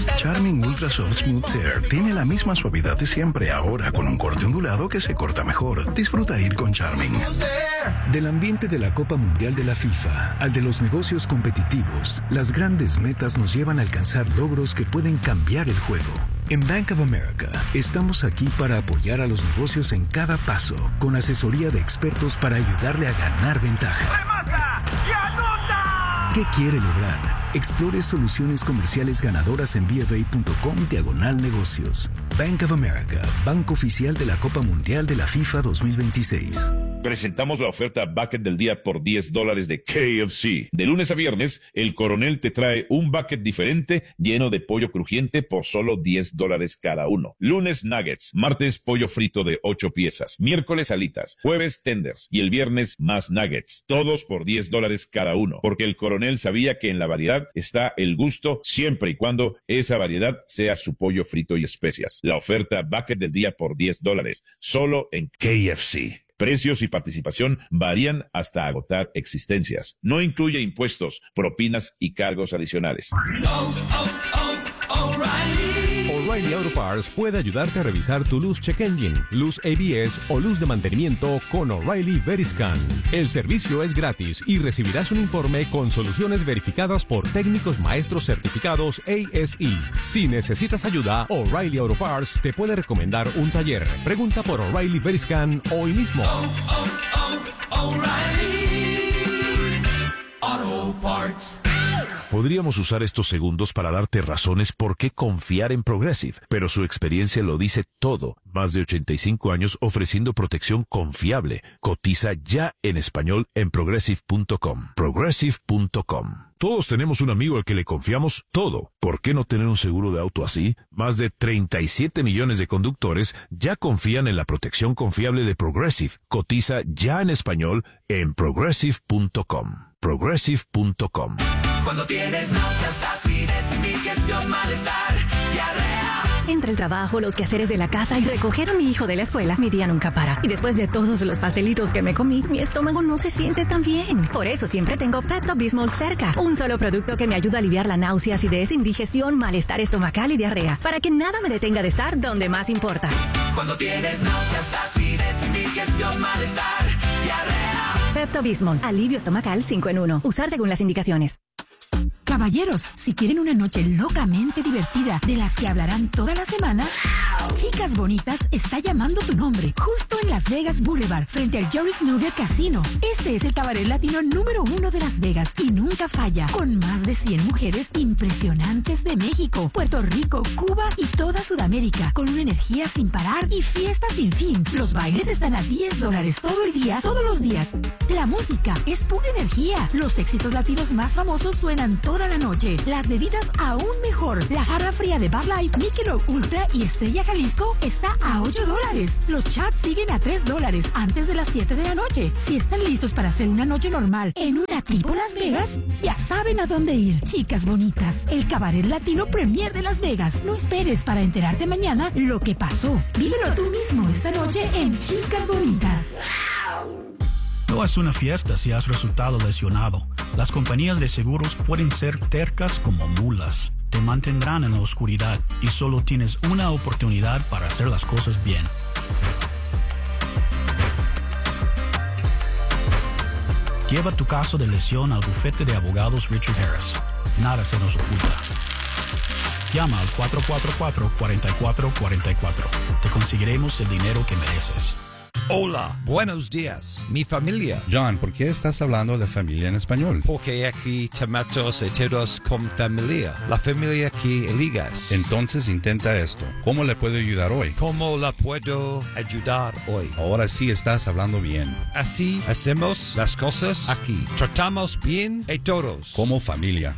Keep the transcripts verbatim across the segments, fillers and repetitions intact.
Charming Ultra Soft Smooth Tear tiene la misma suavidad de siempre, ahora con un corte ondulado que se corta mejor. Disfruta ir con Charming. Del ambiente de la Copa Mundial de la FIFA al de los negocios competitivos, las grandes metas nos llevan a alcanzar logros que pueden cambiar el juego. En Bank of America, estamos aquí para apoyar a los negocios en cada paso, con asesoría de expertos para ayudarle a ganar ventaja. ¡Remata! ¡Y anota! ¿Qué quiere lograr? Explore soluciones comerciales ganadoras en bfa.com diagonal negocios. Bank of America, banco oficial de la Copa Mundial de la FIFA dos mil veintiséis. Presentamos la oferta bucket del día por diez dólares de K F C. De lunes a viernes, el Coronel te trae un bucket diferente lleno de pollo crujiente por solo diez dólares cada uno. Lunes, nuggets. Martes, pollo frito de ocho piezas. Miércoles, alitas. Jueves, tenders. Y el viernes, más nuggets. Todos por diez dólares cada uno. Porque el Coronel sabía que en la variedad está el gusto siempre y cuando esa variedad sea su pollo frito y especias. La oferta bucket del día por diez dólares. Solo en K F C. Precios y participación varían hasta agotar existencias. No incluye impuestos, propinas y cargos adicionales. Oh, oh, oh, O'Reilly. O'Reilly Auto Parts puede ayudarte a revisar tu luz check engine, luz A B S o luz de mantenimiento con O'Reilly Veriscan. El servicio es gratis y recibirás un informe con soluciones verificadas por técnicos maestros certificados A S E. Si necesitas ayuda, O'Reilly Auto Parts te puede recomendar un taller. Pregunta por O'Reilly Veriscan hoy mismo. Oh, oh, oh, O'Reilly Auto Parts. Podríamos usar estos segundos para darte razones por qué confiar en Progressive, pero su experiencia lo dice todo. Más de ochenta y cinco años ofreciendo protección confiable. Cotiza ya en español en progressive punto com. progressive punto com. Todos tenemos un amigo al que le confiamos todo. ¿Por qué no tener un seguro de auto así? Más de treinta y siete millones de conductores ya confían en la protección confiable de Progressive. Cotiza ya en español en progressive punto com. progressive punto com. Cuando tienes náuseas, acidez, indigestión, malestar, diarrea. Entre el trabajo, los quehaceres de la casa y recoger a mi hijo de la escuela, mi día nunca para. Y después de todos los pastelitos que me comí, mi estómago no se siente tan bien. Por eso siempre tengo Pepto-Bismol cerca. Un solo producto que me ayuda a aliviar la náusea, acidez, indigestión, malestar estomacal y diarrea. Para que nada me detenga de estar donde más importa. Cuando tienes náuseas, acidez, indigestión, malestar, diarrea. Pepto-Bismol, alivio estomacal cinco en uno. Usar según las indicaciones. Caballeros, si quieren una noche locamente divertida de las que hablarán toda la semana, Chicas Bonitas está llamando tu nombre, justo en Las Vegas Boulevard, frente al Jerry's Nugget Casino. Este es el cabaret latino número uno de Las Vegas y nunca falla, con más de cien mujeres impresionantes de México, Puerto Rico, Cuba y toda Sudamérica, con una energía sin parar y fiestas sin fin. Los bailes están a diez dólares todo el día, todos los días. La música es pura energía. Los éxitos latinos más famosos suenan toda la noche. Las bebidas aún mejor. La jarra fría de Bud Light, Michelob Ultra y Estrella Jalisco está a ocho dólares. Los chats siguen a tres dólares antes de las siete de la noche. Si están listos para hacer una noche normal en una tipo Las Vegas, ya saben a dónde ir. Chicas Bonitas, el cabaret latino premier de Las Vegas. No esperes para enterarte mañana lo que pasó. Vívelo tú mismo esta noche en Chicas Bonitas. No es una fiesta si has resultado lesionado. Las compañías de seguros pueden ser tercas como mulas. Te mantendrán en la oscuridad y solo tienes una oportunidad para hacer las cosas bien. Lleva tu caso de lesión al bufete de abogados Richard Harris. Nada se nos oculta. Llama al cuatro cuatro cuatro, cuatro cuatro cuatro cuatro. Te conseguiremos el dinero que mereces. Hola, buenos días, mi familia. John, ¿por qué estás hablando de familia en español? Porque aquí tomamos enteros con familia. La familia que eligas. Entonces intenta esto. ¿Cómo le puedo ayudar hoy? ¿Cómo la puedo ayudar hoy? Ahora sí estás hablando bien. Así hacemos las cosas aquí. Tratamos bien a todos. Como familia.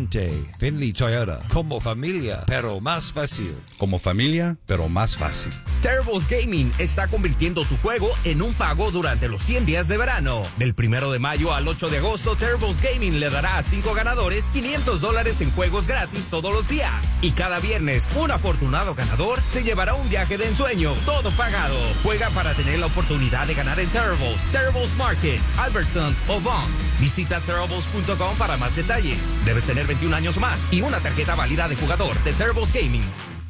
Exactamente. Finley Toyota. Como familia, pero más fácil. Como familia, pero más fácil. Terribles Gaming está convirtiendo tu juego en un pago durante los cien días de verano. Del primero de mayo al ocho de agosto, Terribles Gaming le dará a cinco ganadores quinientos dólares en juegos gratis todos los días. Y cada viernes, un afortunado ganador se llevará un viaje de ensueño, todo pagado. Juega para tener la oportunidad de ganar en Terribles, Terribles Market, Albertson o Bonds. Visita terribles punto com para más detalles. Debes tener veintiún años más y una tarjeta válida de jugador de Terribles Gaming.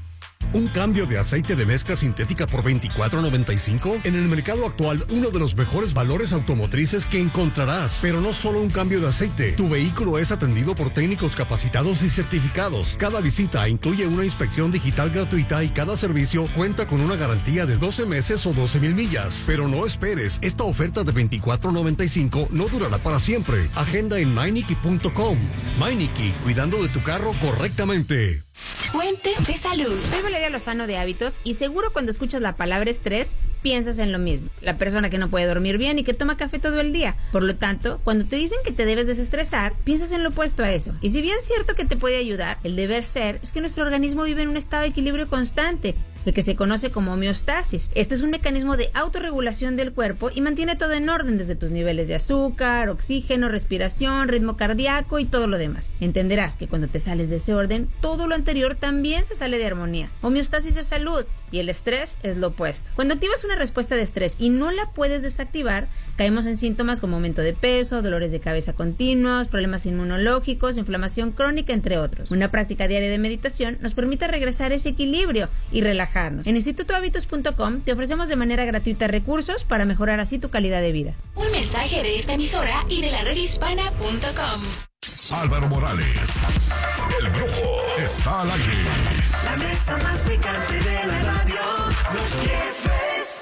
¿Un cambio de aceite de mezcla sintética por veinticuatro noventa y cinco? En el mercado actual, uno de los mejores valores automotrices que encontrarás. Pero no solo un cambio de aceite. Tu vehículo es atendido por técnicos capacitados y certificados. Cada visita incluye una inspección digital gratuita y cada servicio cuenta con una garantía de doce meses o doce mil millas. Pero no esperes, esta oferta de veinticuatro noventa y cinco no durará para siempre. Agenda en Meineke punto com. Meineke, cuidando de tu carro correctamente. Fuente de salud. Soy Valeria Lozano de Hábitos y seguro cuando escuchas la palabra estrés piensas en lo mismo. La persona que no puede dormir bien y que toma café todo el día. Por lo tanto, cuando te dicen que te debes desestresar, piensas en lo opuesto a eso. Y si bien es cierto que te puede ayudar, el deber ser es que nuestro organismo vive en un estado de equilibrio constante, el que se conoce como homeostasis. Este es un mecanismo de autorregulación del cuerpo y mantiene todo en orden desde tus niveles de azúcar, oxígeno, respiración, ritmo cardíaco y todo lo demás. Entenderás que cuando te sales de ese orden, todo lo anterior también se sale de armonía. Homeostasis es salud y el estrés es lo opuesto. Cuando activas una respuesta de estrés y no la puedes desactivar, caemos en síntomas como aumento de peso, dolores de cabeza continuos, problemas inmunológicos, inflamación crónica, entre otros. Una práctica diaria de meditación nos permite regresar a ese equilibrio y relajarnos. En instituto hábitos punto com te ofrecemos de manera gratuita recursos para mejorar así tu calidad de vida. Un mensaje de esta emisora y de la red hispana punto com. Álvaro Morales, el Brujo, está al aire. La mesa más picante de la radio, los jefes.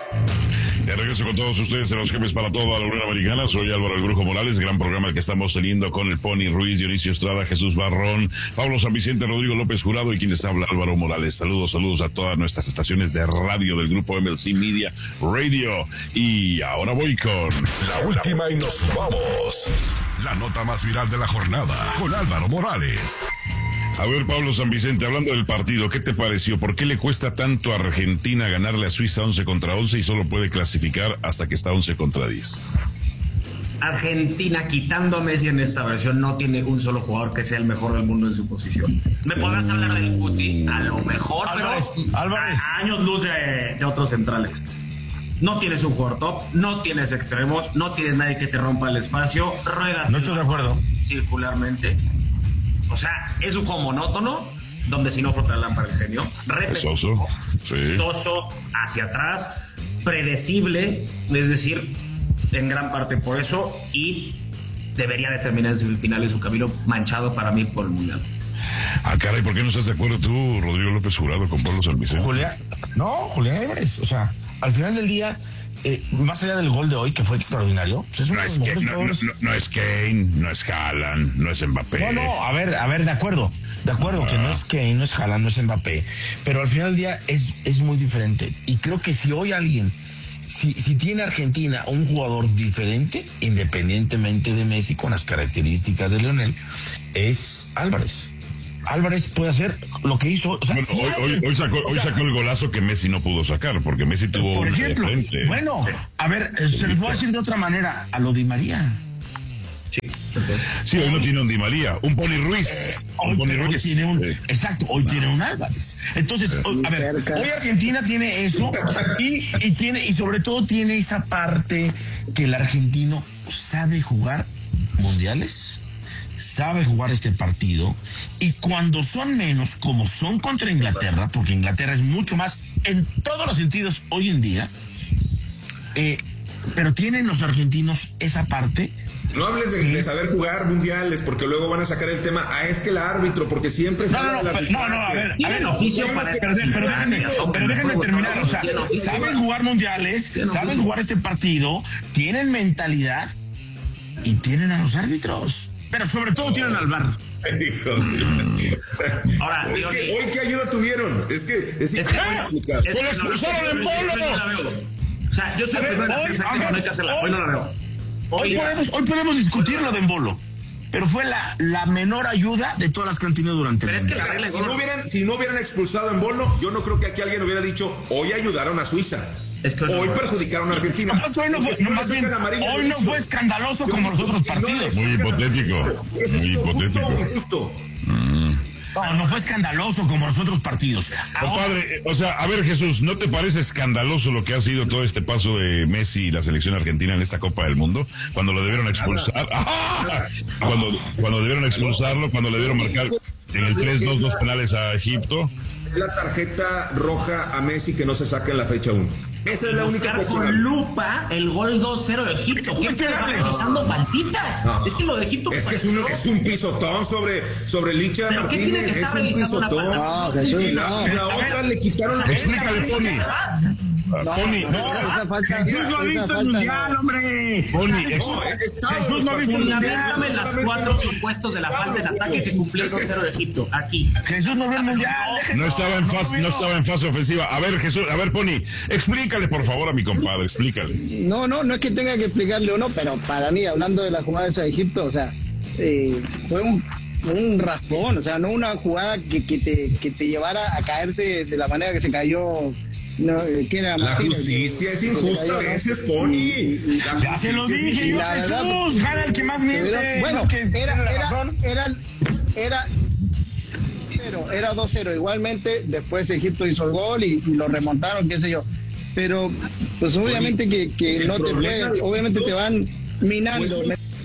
De regreso con todos ustedes en Los Jefes para toda la Unión Americana. Soy Álvaro el Brujo Morales, gran programa el que estamos teniendo con el Pony Ruiz, Dionisio Estrada, Jesús Barrón, Pablo San Vicente, Rodrigo López Jurado y quien les habla, Álvaro Morales. Saludos, saludos a todas nuestras estaciones de radio del grupo M L C Media Radio. Y ahora voy con la última y nos vamos. La nota más viral de la jornada con Álvaro Morales. A ver, Pablo San Vicente, hablando del partido, ¿qué te pareció? ¿Por qué le cuesta tanto a Argentina ganarle a Suiza once contra once y solo puede clasificar hasta que está once contra diez? Argentina, quitando a Messi en esta versión, no tiene un solo jugador que sea el mejor del mundo en su posición. Me podrás hablar del Guti, a lo mejor, Álvarez, pero Álvarez. a años luz de, de otros centrales. No tienes un jugador top, no tienes extremos, no tienes nadie que te rompa el espacio. Ruedas no estoy de acuerdo. Circularmente. O sea, es un juego monótono, donde si no frota la lámpara el genio. Repetitivo, soso, sí. soso, hacia atrás, predecible, es decir, en gran parte por eso, y debería de terminar en semifinales su camino manchado para mí por el Mundial. Ah, caray, ¿por qué no estás de acuerdo tú, Rodrigo López Jurado, con Pablo San Vicente? Julián, no, Julián Álvarez, o sea, al final del día... Eh, más allá del gol de hoy, que fue extraordinario, pues es no, es que, no, no, no, no es Kane, no es Haaland, no es Mbappé. No, no, a ver, a ver, de acuerdo, de acuerdo, ah. que no es Kane, no es Haaland, no es Mbappé, pero al final del día es, es muy diferente. Y creo que si hoy alguien, si, si tiene Argentina un jugador diferente, independientemente de Messi, con las características de Lionel, es Álvarez. Álvarez puede hacer lo que hizo. O sea, bueno, si hoy, alguien, hoy, hoy, sacó, o hoy sea, sacó el golazo que Messi no pudo sacar, porque Messi tuvo por un ejemplo, frente. Bueno, a ver, se les puede decir de otra manera, a lo Di María. Sí, sí, hoy no tiene un Di María, un Pony Ruiz. Eh, un hoy, Pony hoy Ruiz. tiene un, sí. Exacto, hoy no. tiene un Álvarez. Entonces, hoy, a ver, hoy Argentina tiene eso y, y tiene, y sobre todo tiene esa parte que el argentino sabe jugar mundiales, sabe jugar este partido, y cuando son menos, como son contra Inglaterra, porque Inglaterra es mucho más en todos los sentidos hoy en día, eh, pero tienen los argentinos esa parte. No hables de, de saber jugar mundiales, porque luego van a sacar el tema, ah, es que el árbitro, porque siempre no, no, no, no, no, a ver, a ver, oficio para pero, pero, pero déjenme, pero déjenme terminar, o sea, saben jugar mundiales, saben jugar este partido, tienen mentalidad y tienen a los árbitros. Pero sobre todo tienen al V A R. Hijos. Ahora, es que hoy qué ayuda tuvieron. Es que es, es que ¡Con la expulsaron en Polo! O sea, yo soy el primero en hacer esa que no hay que hacerla. Hoy no la veo. Hoy, hoy, podemos, hoy podemos discutir lo de Embolo. pero fue la, la menor ayuda de todas las que han tenido durante pero el es que mundial. la Si no, hubieran, si no hubieran expulsado en Bono, yo no creo que aquí alguien hubiera dicho, hoy ayudaron a Suiza. Es que hoy no, perjudicaron a Argentina. No, hoy no fue, no, más bien, hoy no fue escandaloso como los otros partidos. Muy hipotético. Muy hipotético. Justo, justo. Mm. No, no fue escandaloso como los otros partidos. Compadre, o sea, a ver, Jesús, ¿no te parece escandaloso lo que ha sido todo este paso de Messi y la selección argentina en esta Copa del Mundo? Cuando lo debieron expulsar. ¡Ah! Cuando, cuando debieron expulsarlo, cuando le dieron marcar en el tres dos dos penales a Egipto. La tarjeta roja a Messi que no se saca en la fecha uno. Esa es la única cuestión. Con lupa el gol dos cero de Egipto. ¿Qué está realizando faltitas? No. Es que lo de Egipto es que es un, es un pisotón sobre, sobre Licha ¿Pero Martínez. ¿Qué tiene que estar es un pisotón. No, Jesús, y la, no. la otra le quitaron la... Explícale, Pony. No, Pony, no, esa falta, Jesús no ha visto el mundial, no. hombre. Pony, no, Jesús no ha visto el mundial. Dame las cuatro supuestos de la falta de ataque que cumplió dos cero de Egipto. Aquí. Jesús no vio el mundial. No estaba en fase, no estaba en fase ofensiva. A ver, Jesús, a ver, Pony, explícale por favor a mi compadre, explícale. No, no, no es que tenga que explicarle o no, pero para mí, hablando de la jugada esa de Egipto, o sea, eh, fue un un raspón, o sea, no una jugada que, que te que te llevara a caerte de la manera que se cayó. No, ¿qué era? La justicia es injusta a veces, Pony. Ya se lo dije yo, Jesús, gana el que más miente. Bueno, era, era, era, era, pero era dos cero. Igualmente, después Egipto hizo el gol y, y lo remontaron, qué sé yo. Pero, pues obviamente que, que no te pueden, obviamente te van minando.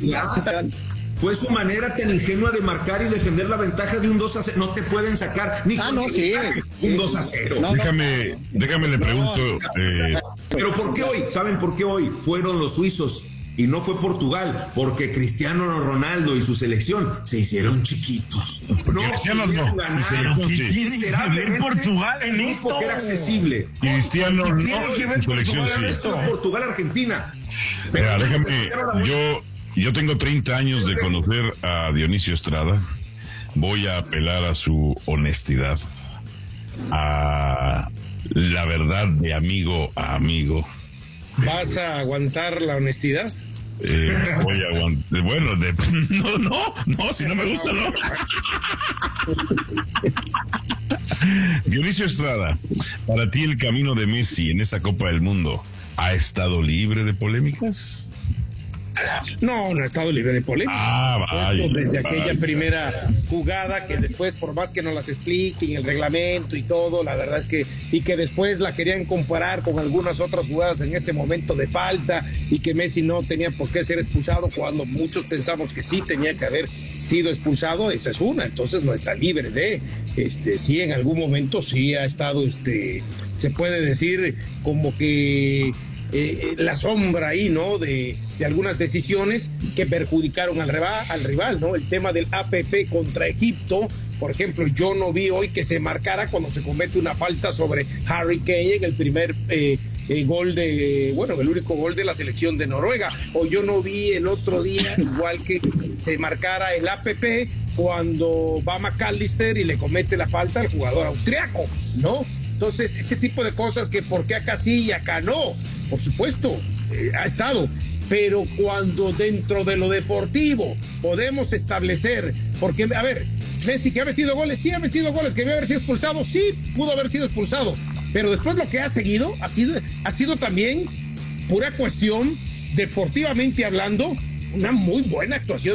Fue su manera tan ingenua de marcar y defender la ventaja de un dos a cero. No te pueden sacar ni ah, con no, sí, un sí, dos a cero. No, déjame, no, déjame le pregunto. No, eh, Pero ¿por qué hoy? ¿Saben por qué hoy? Fueron los suizos y no fue Portugal, porque Cristiano Ronaldo y su selección se hicieron chiquitos. No, Cristiano no. Ganar. ¿Qué tiene que ver Portugal en esto? Porque era accesible. Cristiano no. Tiene que ver Su selección sí. Portugal-Argentina. Mira, déjame, yo... Yo tengo treinta años de conocer a Dionisio Estrada. Voy a apelar a su honestidad, a la verdad de amigo a amigo. ¿Vas a aguantar la honestidad? Eh, voy a aguantar. Bueno, de, no, no, no, si no me gusta, no. Dionisio Estrada, para ti el camino de Messi en esta Copa del Mundo ¿ha estado libre de polémicas? No, no ha estado libre de polémica. Ah, vaya, Desde vaya. aquella primera jugada que después, por más que nos las expliquen, el reglamento y todo, la verdad es que, y que después la querían comparar con algunas otras jugadas en ese momento de falta y que Messi no tenía por qué ser expulsado cuando muchos pensamos que sí tenía que haber sido expulsado, esa es una, entonces no está libre de, este, sí en algún momento sí ha estado, este, se puede decir como que Eh, la sombra ahí, ¿no? De, de algunas decisiones que perjudicaron al rival, al rival, ¿no? El tema del A P P contra Egipto, por ejemplo, yo no vi hoy que se marcara cuando se comete una falta sobre Harry Kane en el primer eh, eh, gol de, bueno, el único gol de la selección de Noruega, o yo no vi el otro día, igual que se marcara el A P P cuando va McAllister y le comete la falta al jugador austriaco, ¿no? Entonces, ese tipo de cosas que por qué acá sí y acá no, por supuesto, eh, ha estado, pero cuando dentro de lo deportivo podemos establecer, porque, a ver, Messi que ha metido goles, sí ha metido goles, que debe haber sido expulsado, sí pudo haber sido expulsado, pero después lo que ha seguido ha sido, ha sido también pura cuestión, deportivamente hablando, una muy buena actuación